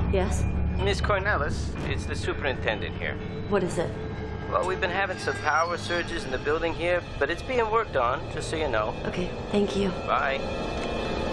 Yes? Miss Cornelis, it's the superintendent here. What is it? Well, we've been having some power surges in the building here, but it's being worked on, just so you know. Okay, thank you. Bye.